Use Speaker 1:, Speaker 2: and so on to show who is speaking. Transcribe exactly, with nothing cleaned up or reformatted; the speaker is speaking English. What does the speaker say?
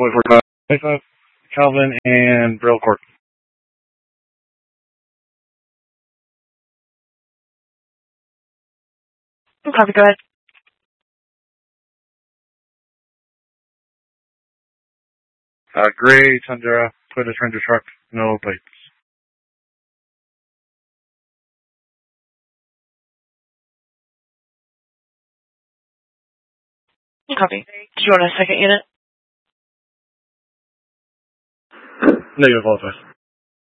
Speaker 1: forty-five, Calvin and Braille Court.
Speaker 2: Copy, go ahead.
Speaker 1: Uh, gray Tundra, Toyota Ranger truck, no plates.
Speaker 2: Copy. Do you want a second unit?
Speaker 1: Negative, apologize.